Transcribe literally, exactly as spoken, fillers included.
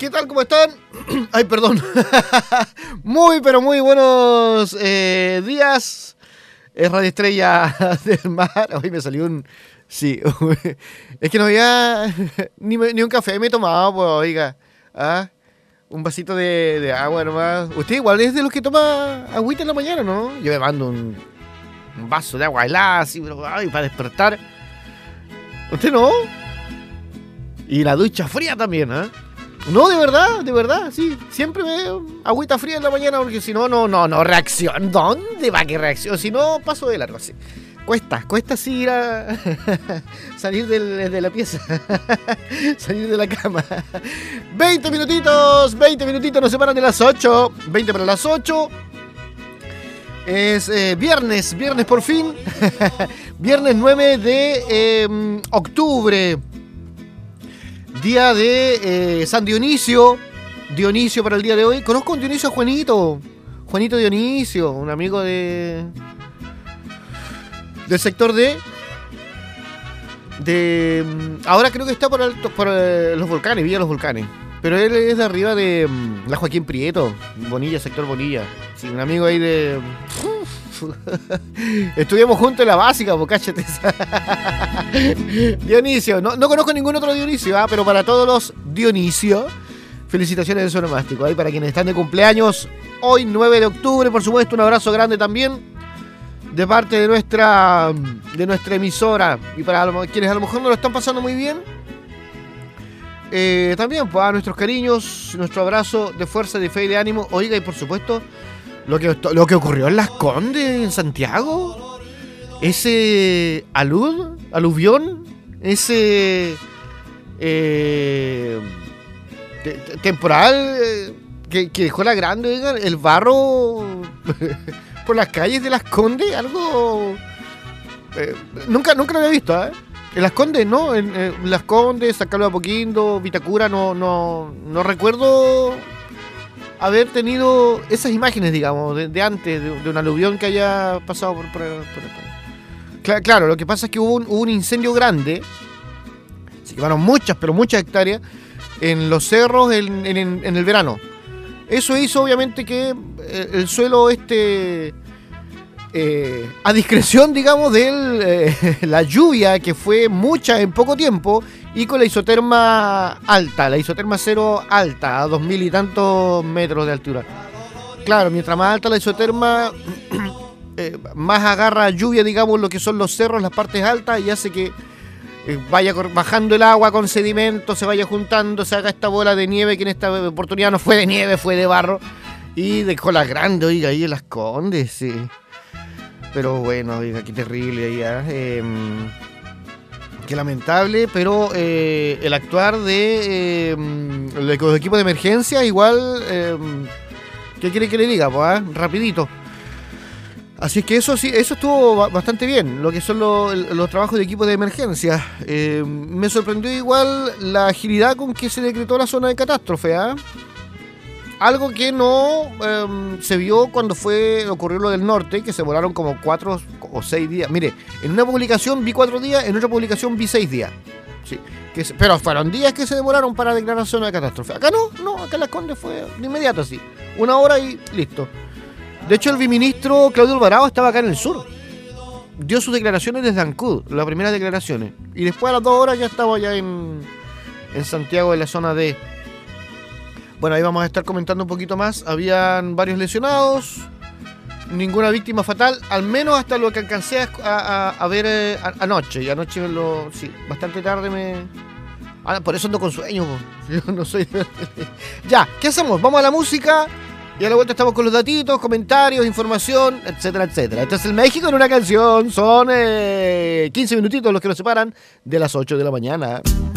¿Qué tal? ¿Cómo están? Ay, perdón. Muy, pero muy buenos eh, días. Es Radio Estrella del Mar. Hoy me salió un... Sí. Es que no había ni, ni un café me he tomado, pues, oiga. ¿Ah? Un vasito de, de agua nomás. Usted igual es de los que toma agüita en la mañana, ¿no? Yo me mando un, un vaso de agua helada, así, pero, ay, para despertar. ¿Usted no? Y la ducha fría también, ¿eh? No, de verdad, de verdad, sí. Siempre me agüita fría en la mañana porque si no, no, no, no reacción. ¿Dónde va que reacción? Si no, paso de largo, sí. Cuesta, cuesta sí ir a salir del, de la pieza, salir de la cama. veinte minutitos, veinte minutitos nos separan de las ocho. veinte para las ocho. Es eh, viernes, viernes por fin. Viernes nueve de eh, octubre. Día de eh, San Dionisio. Dionisio para el día de hoy. Conozco a un Dionisio, Juanito. Juanito Dionisio, un amigo de... del sector de... de... ahora creo que está por, el, por eh, los volcanes, Villa Los Volcanes. Pero él es de arriba de um, la Joaquín Prieto, Bonilla, sector Bonilla. Sí, un amigo ahí de... Estudiamos juntos en la básica, pues cáchate. Dionisio, no, no conozco ningún otro Dionisio, ¿ah? Pero para todos los Dionisio, felicitaciones de su onomástico. Ahí para quienes están de cumpleaños, hoy nueve de octubre, por supuesto, un abrazo grande también de parte de nuestra, de nuestra emisora. Y para quienes a lo mejor no lo están pasando muy bien, eh, también pues, a nuestros cariños, nuestro abrazo de fuerza, de fe y de ánimo. Oiga, y por supuesto, lo que, lo que ocurrió en Las Condes, en Santiago, ese alud, aluvión, ese eh, te, te, temporal eh, que, que dejó la grande, oigan, el barro por las calles de Las Condes, algo eh, nunca, nunca lo había visto, ¿eh? En Las Condes, ¿no? En, en Las Condes, San Carlos de Apoquindo, Vitacura, no, no, no recuerdo haber tenido esas imágenes, digamos, de, de antes, de, de un aluvión que haya pasado por... por, por, por. Claro, claro, lo que pasa es que hubo un, hubo un incendio grande, se quemaron muchas, pero muchas hectáreas, en los cerros en, en, en el verano. Eso hizo, obviamente, que el, el suelo este... Eh, a discreción, digamos, de eh, la lluvia, que fue mucha en poco tiempo, y con la isoterma alta, la isoterma cero alta, a dos mil y tantos metros de altura. Claro, mientras más alta la isoterma, eh, más agarra lluvia, digamos, lo que son los cerros, las partes altas, y hace que eh, vaya bajando el agua con sedimento, se vaya juntando, se haga esta bola de nieve, que en esta oportunidad no fue de nieve, fue de barro, y dejó la grande, oiga, ahí en Las Condes, sí. Pero bueno, oiga, qué terrible ahí, ¿eh? Eh, qué lamentable, pero eh, el actuar de eh, los equipos de emergencia, igual, eh, ¿qué quiere que le diga? Pues, ¿eh? Rapidito. Así es que eso sí, eso estuvo bastante bien, lo que son los, los trabajos de equipos de emergencia. Eh, me sorprendió igual la agilidad con que se decretó la zona de catástrofe, ¿ah? ¿eh? Algo que no eh, se vio cuando fue ocurrió lo del norte, que se volaron como cuatro o seis días. Mire, en una publicación vi cuatro días, en otra publicación vi seis días. Sí, que se, pero fueron días que se demoraron para declarar zona de catástrofe. Acá no, no, acá en Las Condes fue de inmediato así. Una hora y listo. De hecho, el viceministro Claudio Alvarado estaba acá en el sur. Dio sus declaraciones desde Ancud, las primeras declaraciones. Y después a las dos horas ya estaba ya en, en Santiago, en la zona de... Bueno, ahí vamos a estar comentando un poquito más. Habían varios lesionados, ninguna víctima fatal, al menos hasta lo que alcancé a, a, a ver eh, a, anoche. Y anoche, lo, sí, bastante tarde me... Ah, por eso ando con sueño, po. Yo no soy... Ya, ¿qué hacemos? Vamos a la música y a la vuelta estamos con los datitos, comentarios, información, etcétera, etcétera. Este es el México en una canción. Son eh, quince minutitos los que nos separan de las ocho de la mañana.